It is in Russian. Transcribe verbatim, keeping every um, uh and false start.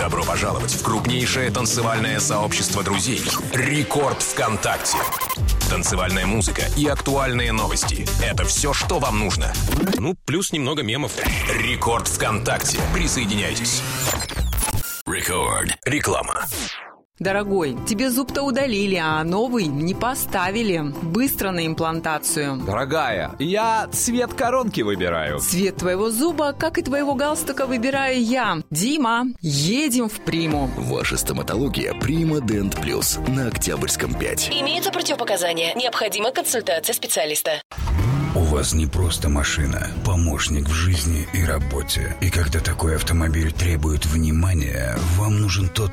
Добро пожаловать в крупнейшее танцевальное сообщество друзей «Рекорд ВКонтакте». Танцевальная музыка и актуальные новости – это все, что вам нужно. Ну, плюс немного мемов. «Рекорд ВКонтакте». Присоединяйтесь. Рекорд. Реклама. Дорогой, тебе зуб-то удалили, а новый не поставили. Быстро на имплантацию. Дорогая, я цвет коронки выбираю. Цвет твоего зуба, как и твоего галстука, выбираю я. Дима, едем в Приму. Ваша стоматология Прима Дент Плюс на Октябрьском пять. Имеются противопоказания. Необходима консультация специалиста. У вас не просто машина, помощник в жизни и работе. И когда такой автомобиль требует внимания, вам нужен тот,